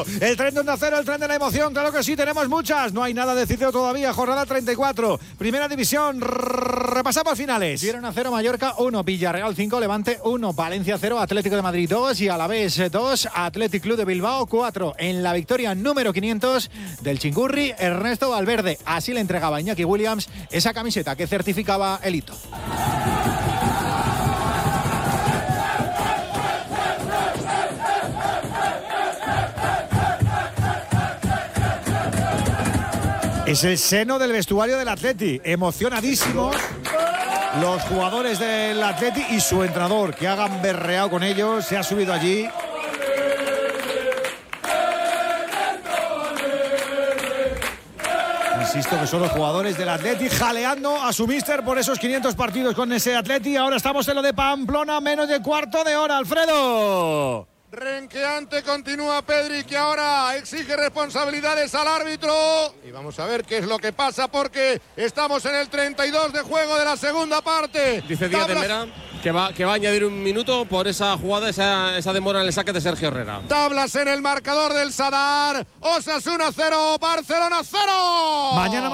El tren de Onda Cero, el tren de la emoción, claro que sí, tenemos muchas. No hay nada decidido todavía, jornada 34. Primera división, repasamos finales. Girona 0, Mallorca 1, Villarreal 5, Levante 1, Valencia 0, Atlético de Madrid 2 y Alavés 2, Athletic Club de Bilbao 4. En la victoria número 500 del Chingurri, Ernesto Valverde. Así le entregaba a Iñaki Williams esa camiseta que certificaba el hito. Es el seno del vestuario del Atleti, emocionadísimos los jugadores del Atleti y su entrenador, que ha gamberreado con ellos, se ha subido allí. Insisto que son los jugadores del Atleti jaleando a su míster por esos 500 partidos con ese Atleti. Ahora estamos en lo de Pamplona, menos de cuarto de hora, Alfredo. Renqueante continúa Pedri, que ahora exige responsabilidades al árbitro. Y vamos a ver qué es lo que pasa, porque estamos en el 32 de juego de la segunda parte. Dice Díaz de Mera que va a añadir un minuto por esa jugada, esa demora en el saque de Sergio Herrera. Tablas en el marcador del Sadar. Osasuna 0, Barcelona 0. Mañana